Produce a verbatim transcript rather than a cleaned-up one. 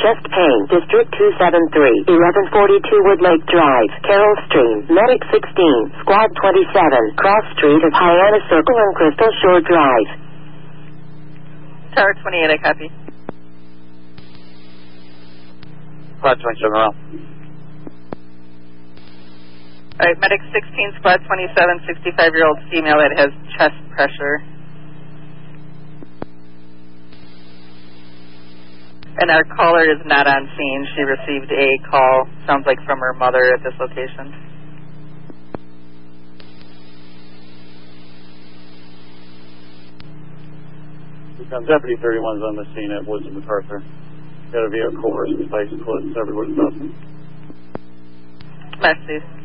chest pain, District two seven three, eleven forty-two Woodlake Drive, Carroll Stream, Medic sixteen, Squad twenty-seven, Cross Street of Hyannis Circle and Crystal Shore Drive. Tower twenty-eight, I copy. Squad twenty-seven, around. All right, Medic sixteen, Squad twenty-seven, sixty-five-year-old female that has chest pressure. And our caller is not on scene. She received a call, sounds like from her mother at this location. Deputy thirty-one is on the scene at Woods and MacArthur. Got a vehicle versus bicycle and everywhere stuff. Merci.